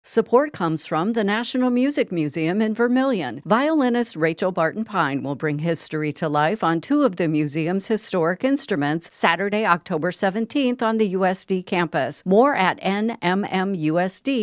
Support comes from the National Music Museum in Vermillion. Violinist Rachel Barton Pine will bring history to life on two of the museum's historic instruments Saturday, October 17th on the USD campus. More at nmmusd.org.